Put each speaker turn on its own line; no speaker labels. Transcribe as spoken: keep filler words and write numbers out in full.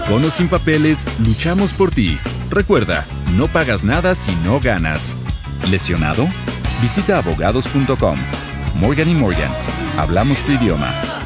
Con o sin papeles, luchamos por ti. Recuerda, no pagas nada si no ganas. ¿Lesionado? Visita abogados punto com. Morgan y Morgan. Hablamos tu idioma.